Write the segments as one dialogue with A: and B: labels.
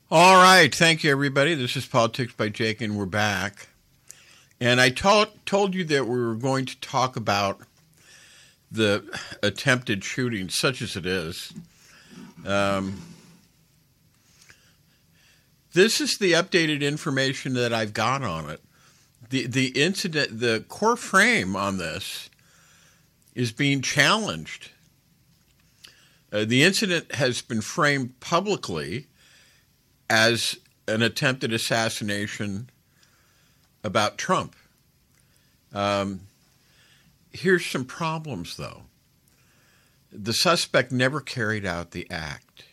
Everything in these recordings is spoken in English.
A: All right. Thank you, everybody. This is Politics by Jake, and we're back. And I told you that we were going to talk about the attempted shooting, such as it is. This is the updated information that I've got on it. The incident, the core frame on this is being challenged. The incident has been framed publicly as an attempted assassination about Trump. Here's some problems, though. The suspect never carried out the act.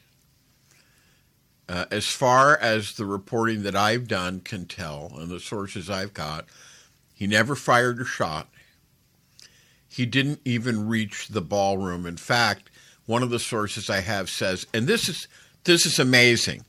A: As far as the reporting that I've done can tell, and the sources I've got, he never fired a shot. He didn't even reach the ballroom. In fact, one of the sources I have says, and this is amazing,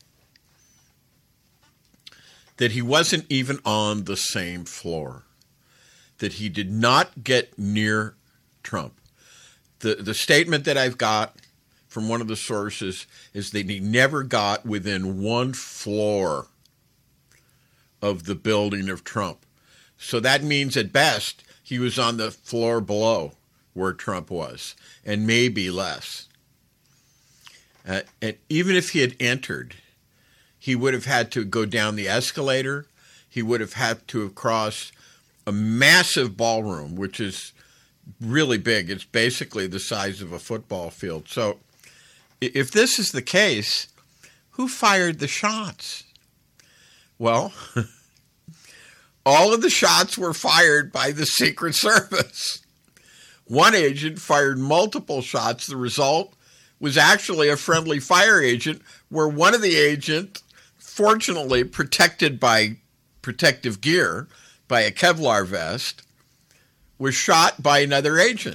A: that he wasn't even on the same floor, that he did not get near Trump. The statement that I've got from one of the sources is that he never got within one floor of the building of Trump. So that means at best he was on the floor below where Trump was, and maybe less. And even if he had entered, he would have had to go down the escalator. He would have had to have crossed a massive ballroom, which is really big. It's basically the size of a football field. So if this is the case, who fired the shots? Well, all of the shots were fired by the Secret Service. One agent fired multiple shots. The result was actually a friendly fire agent, where one of the agents, fortunately protected by protective gear, by a Kevlar vest, was shot by another agent.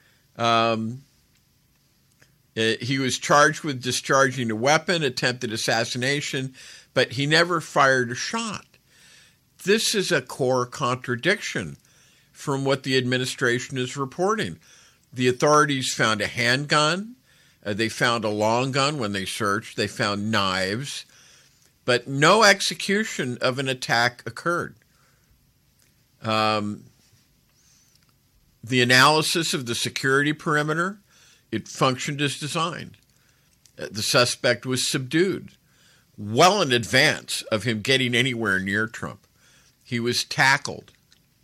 A: He was charged with discharging a weapon, attempted assassination, but he never fired a shot. This is a core contradiction from what the administration is reporting. The authorities found a handgun. They found a long gun when they searched. They found knives. But no execution of an attack occurred. The analysis of the security perimeter, it functioned as designed. The suspect was subdued well in advance of him getting anywhere near Trump. He was tackled.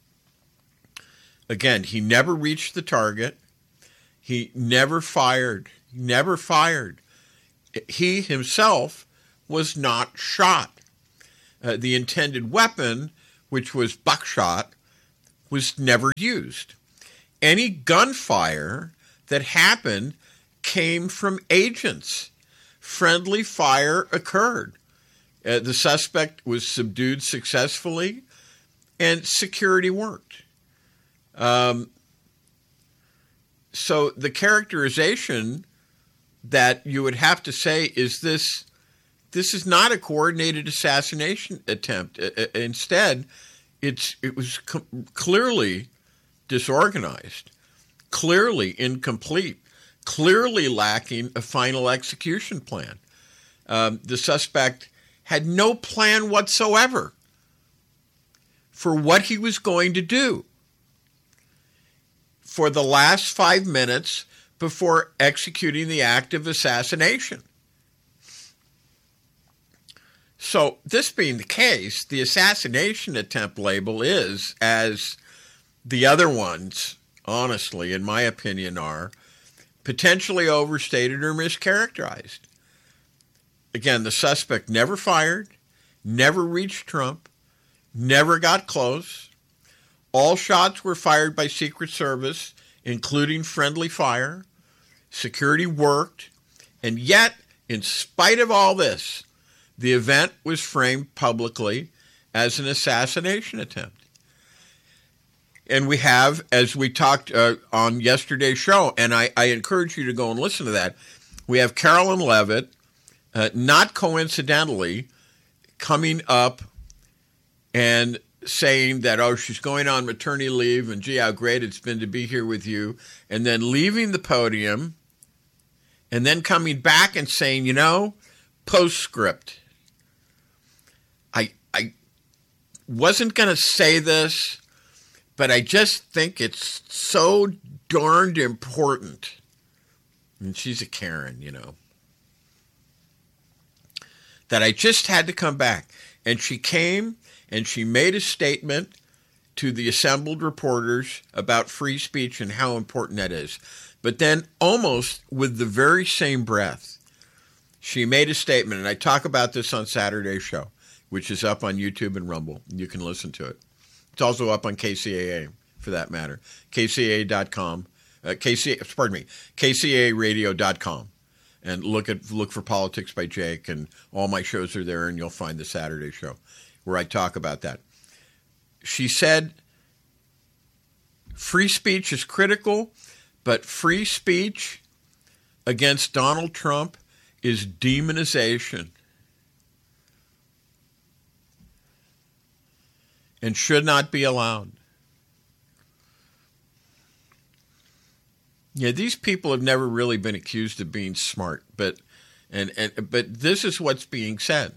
A: Again, he never reached the target. He never fired. He himself was not shot. The intended weapon, which was buckshot, was never used. Any gunfire that happened came from agents. Friendly fire occurred. The suspect was subdued successfully, and security worked. So the characterization that you would have to say is this is not a coordinated assassination attempt. Instead, it was clearly disorganized, clearly incomplete, clearly lacking a final execution plan. The suspect had no plan whatsoever for what he was going to do for the last 5 minutes before executing the act of assassination. So this being the case, the assassination attempt label is, as the other ones, honestly, in my opinion, are, potentially overstated or mischaracterized. Again, the suspect never fired, never reached Trump, never got close. All shots were fired by Secret Service, including friendly fire. Security worked. And yet, in spite of all this, the event was framed publicly as an assassination attempt. And we have, as we talked on yesterday's show, and I encourage you to go and listen to that, we have Carolyn Levitt, not coincidentally, coming up and saying that, oh, she's going on maternity leave, and gee, how great it's been to be here with you, and then leaving the podium, and then coming back and saying, postscript. wasn't going to say this, but I just think it's so darned important. And she's a Karen, that I just had to come back. And she came and she made a statement to the assembled reporters about free speech and how important that is. But then almost with the very same breath, she made a statement, and I talk about this on Saturday's show, which is up on YouTube and Rumble. You can listen to it. It's also up on KCAA, for that matter, KCAA.com, KCARadio.com. And look for Politics by Jake, and all my shows are there, and you'll find the Saturday show where I talk about that. She said, free speech is critical, but free speech against Donald Trump is demonization and should not be allowed. Yeah, these people have never really been accused of being smart, but this is what's being said.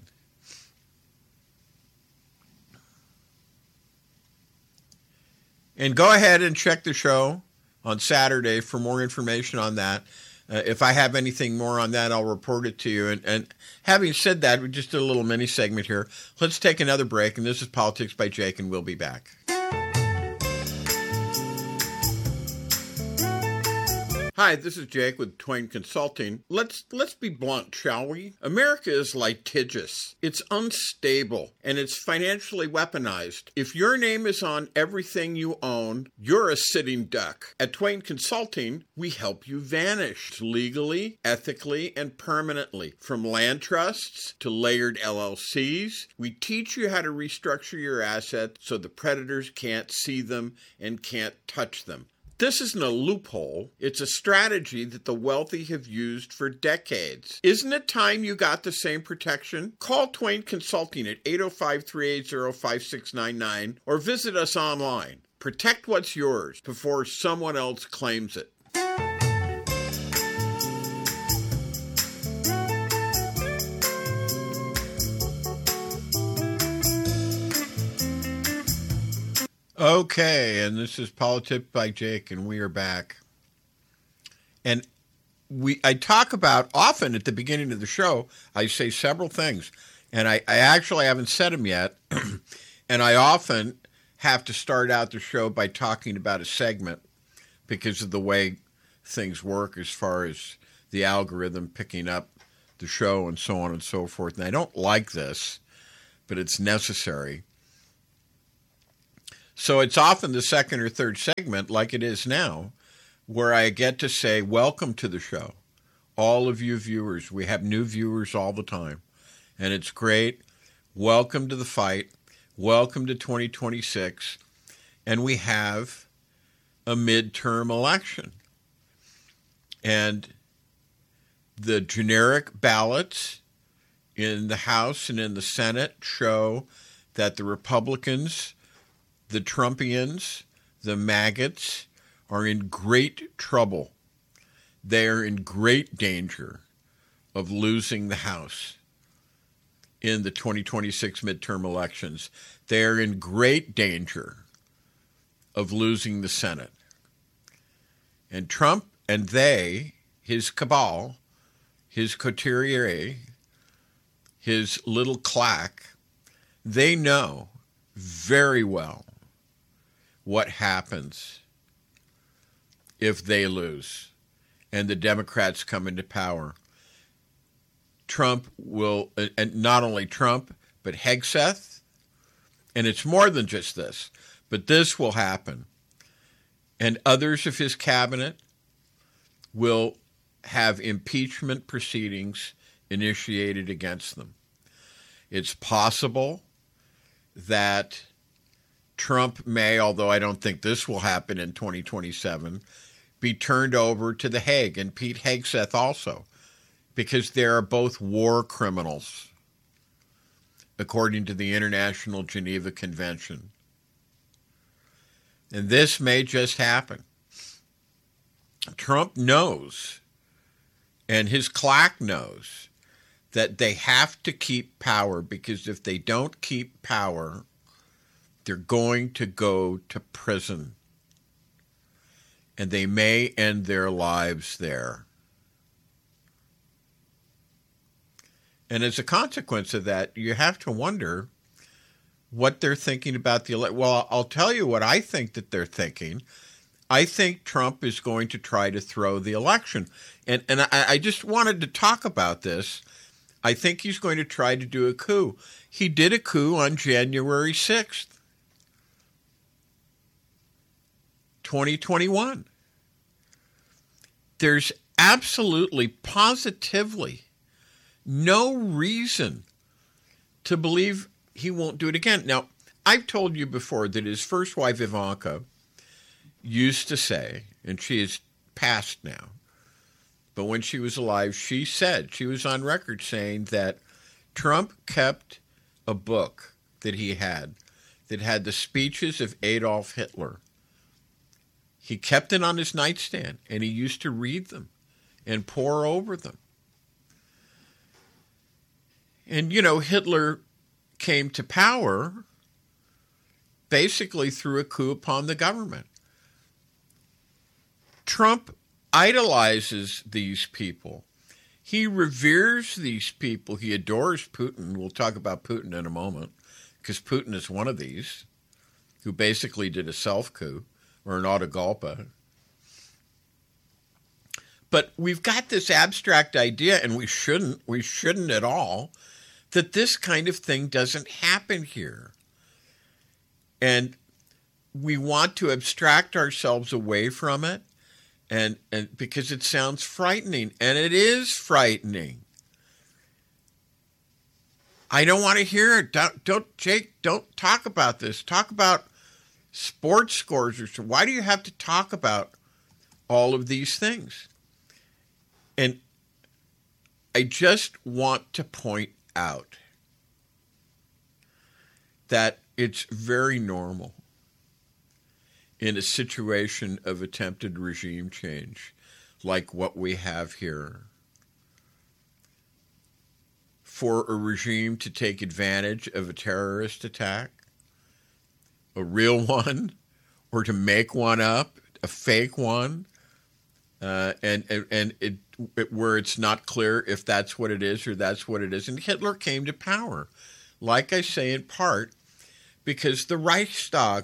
A: And go ahead and check the show on Saturday for more information on that. If I have anything more on that, I'll report it to you. And having said that, we just did a little mini segment here. Let's take another break, and this is Politics by Jake, and we'll be back. Hi, this is Jake with Twain Consulting. Let's be blunt, shall we? America is litigious. It's unstable, and it's financially weaponized. If your name is on everything you own, you're a sitting duck. At Twain Consulting, we help you vanish legally, ethically, and permanently. From land trusts to layered LLCs, we teach you how to restructure your assets so the predators can't see them and can't touch them. This isn't a loophole. It's a strategy that the wealthy have used for decades. Isn't it time you got the same protection? Call Twain Consulting at 805-380-5699 or visit us online. Protect what's yours before someone else claims it. Okay, and this is Politics by Jake, and we are back. And I talk about, often at the beginning of the show, I say several things, and I actually haven't said them yet, and I often have to start out the show by talking about a segment because of the way things work as far as the algorithm picking up the show and so on and so forth. And I don't like this, but it's necessary. So it's often the second or third segment, like it is now, where I get to say, welcome to the show. All of you viewers. We have new viewers all the time. And it's great. Welcome to the fight. Welcome to 2026. And we have a midterm election. And the generic ballots in the House and in the Senate show that the Republicans, the Trumpians, the maggots, are in great trouble. They are in great danger of losing the House in the 2026 midterm elections. They are in great danger of losing the Senate. And Trump and they, his cabal, his coterie, his little claque, they know very well what happens if they lose and the Democrats come into power. Trump will, and not only Trump, but Hegseth, and it's more than just this, but this will happen. And others of his cabinet will have impeachment proceedings initiated against them. It's possible that Trump may, although I don't think this will happen in 2027, be turned over to The Hague, and Pete Hegseth also, because they are both war criminals, according to the International Geneva Convention. And this may just happen. Trump knows, and his claque knows, that they have to keep power, because if they don't keep power, They're going to go to prison. And they may end their lives there. And as a consequence of that, you have to wonder what they're thinking about the election. Well, I'll tell you what I think that they're thinking. I think Trump is going to try to throw the election. And I just wanted to talk about this. I think he's going to try to do a coup. He did a coup on January 6th, 2021. There's absolutely, positively no reason to believe he won't do it again. Now, I've told you before that his first wife, Ivanka, used to say, and she is passed now, but when she was alive, she said, she was on record saying that Trump kept a book that he had that had the speeches of Adolf Hitler. He kept it on his nightstand, and he used to read them and pore over them. And, you know, Hitler came to power basically through a coup upon the government. Trump idolizes these people. He reveres these people. He adores Putin. We'll talk about Putin in a moment, because Putin is one of these who basically did a self-coup or an autogolpa. But we've got this abstract idea, and we shouldn't at all, that this kind of thing doesn't happen here. And we want to abstract ourselves away from it, and because it sounds frightening, and it is frightening. I don't want to hear it. Jake, don't talk about this. Talk about sports scores. Why do you have to talk about all of these things? And I just want to point out that it's very normal in a situation of attempted regime change like what we have here for a regime to take advantage of a terrorist attack, a real one, or to make one up, a fake one, and where it's not clear if that's what it is or that's what it isn't. Hitler came to power, like I say, in part because the Reichstag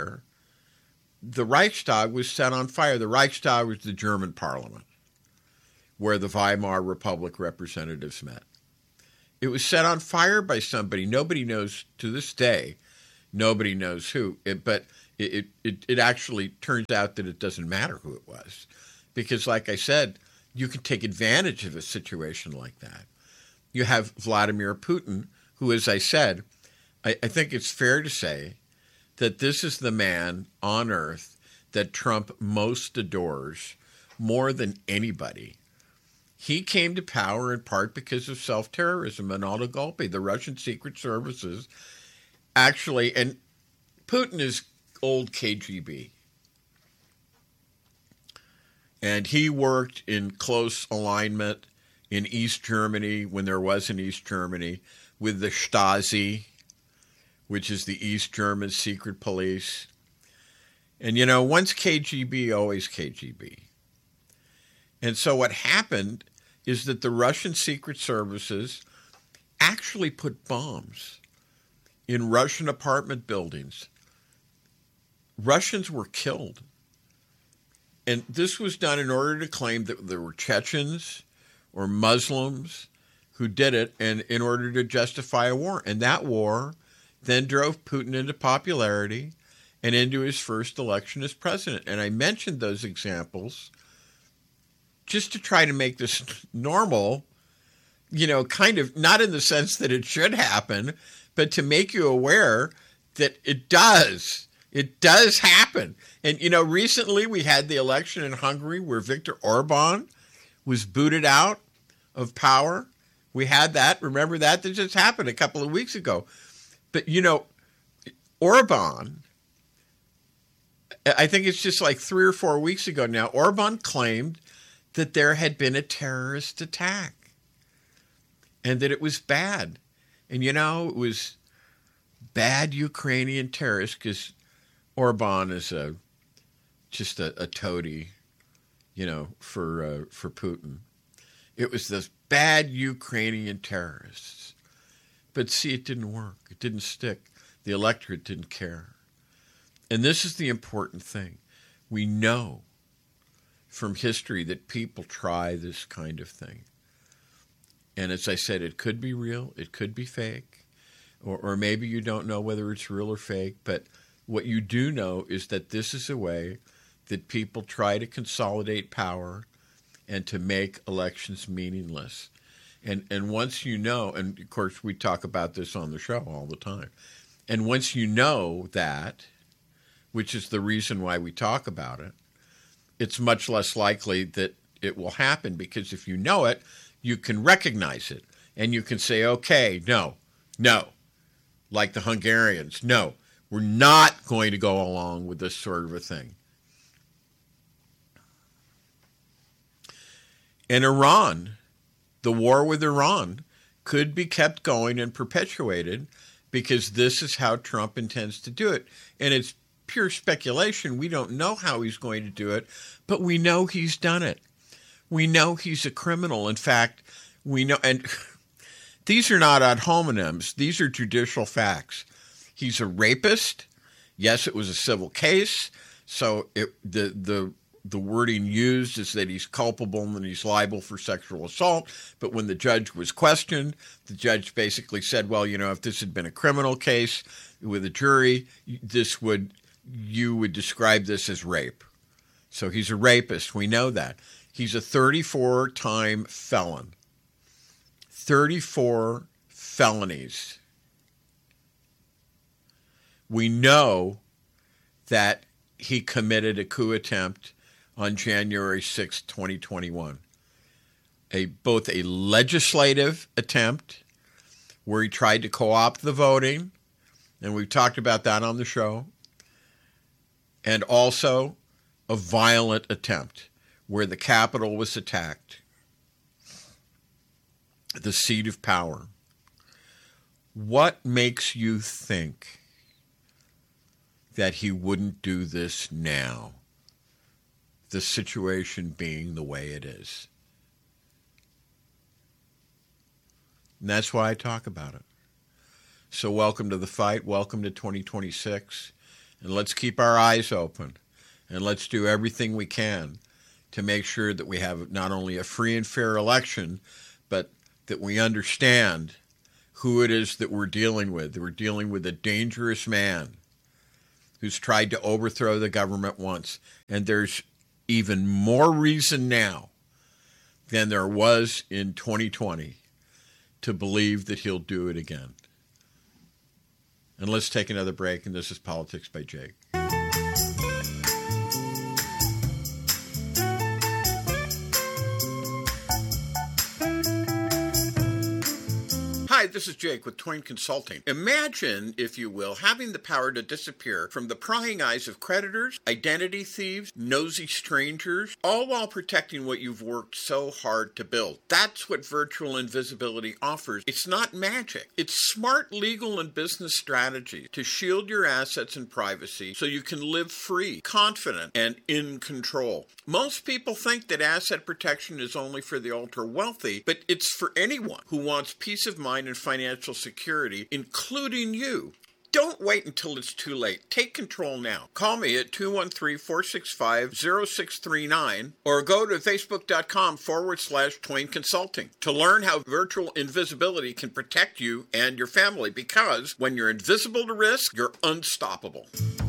A: was set on fire. The Reichstag was the German parliament where the Weimar Republic representatives met. It was set on fire by somebody. Nobody knows to this day. Nobody knows who. But it actually turns out that it doesn't matter who it was. Because, like I said, you can take advantage of a situation like that. You have Vladimir Putin, who, as I said, I think it's fair to say that this is the man on earth that Trump most adores more than anybody. He came to power in part because of self-terrorism and autogolpe. The Russian secret services actually, and Putin is old KGB. And he worked in close alignment in East Germany, when there was an East Germany, with the Stasi, which is the East German secret police. And, you know, once KGB, always KGB. And so what happened is that the Russian secret services actually put bombs in Russian apartment buildings. Russians were killed. And this was done in order to claim that there were Chechens or Muslims who did it, and in order to justify a war. And that war then drove Putin into popularity and into his first election as president. And I mentioned those examples just to try to make this normal, you know, kind of not in the sense that it should happen, but to make you aware that it does. It does happen. And, you know, recently we had the election in Hungary where Viktor Orban was booted out of power. We had that. Remember that? That just happened a couple of weeks ago. But, you know, Orban, I think it's just like 3 or 4 weeks ago now, Orban claimed that there had been a terrorist attack and that it was bad. And, you know, it was bad Ukrainian terrorists, because Orban is just a toady, for Putin. It was those bad Ukrainian terrorists. But see, it didn't work. It didn't stick. The electorate didn't care. And this is the important thing. We know from history that people try this kind of thing. And as I said, it could be real, it could be fake, or maybe you don't know whether it's real or fake, but what you do know is that this is a way that people try to consolidate power and to make elections meaningless. And once you know, and of course we talk about this on the show all the time, and once you know that, which is the reason why we talk about it, it's much less likely that it will happen, because if you know it, you can recognize it and you can say, okay, no, like the Hungarians, no, we're not going to go along with this sort of a thing. And Iran, the war with Iran, could be kept going and perpetuated because this is how Trump intends to do it. And it's pure speculation. We don't know how he's going to do it, but we know he's done it. We know he's a criminal. In fact, we know, and these are not ad hominems. These are judicial facts. He's a rapist. Yes, it was a civil case. So the wording used is that he's culpable and that he's liable for sexual assault. But when the judge was questioned, the judge basically said, well, if this had been a criminal case with a jury, you would describe this as rape. So he's a rapist. We know that. He's a 34-time felon. 34 felonies. We know that he committed a coup attempt on January 6, 2021. Both a legislative attempt where he tried to co-opt the voting, and we've talked about that on the show, and also a violent attempt where the Capitol was attacked, the seat of power. What makes you think that he wouldn't do this now, the situation being the way it is? And that's why I talk about it. So welcome to the fight. Welcome to 2026. And let's keep our eyes open. And let's do everything we can to make sure that we have not only a free and fair election, but that we understand who it is that we're dealing with. We're dealing with a dangerous man who's tried to overthrow the government once. And there's even more reason now than there was in 2020 to believe that he'll do it again. And let's take another break, and this is Politics by Jake. Hi, this is Jake with Twain Consulting. Imagine, if you will, having the power to disappear from the prying eyes of creditors, identity thieves, nosy strangers, all while protecting what you've worked so hard to build. That's what virtual invisibility offers. It's not magic. It's smart legal and business strategy to shield your assets and privacy so you can live free, confident, and in control. Most people think that asset protection is only for the ultra-wealthy, but it's for anyone who wants peace of mind and financial security, including you. Don't wait until it's too late. Take control now. Call me at 213-465-0639 or go to facebook.com/Twain Consulting to learn how virtual invisibility can protect you and your family, because when you're invisible to risk, you're unstoppable.